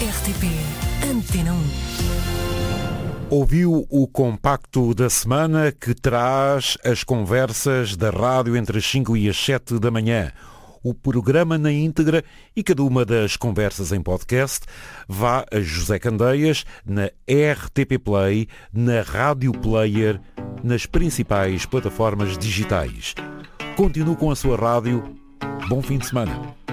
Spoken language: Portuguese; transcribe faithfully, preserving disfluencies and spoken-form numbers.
R T P Antena um. Ouviu o compacto da semana que traz as conversas da rádio entre as cinco e as sete da manhã. O programa na íntegra e cada uma das conversas em podcast vá a José Candeias na R T P Play, na Rádio Player, nas principais plataformas digitais. Continue com a sua rádio. Bom fim de semana.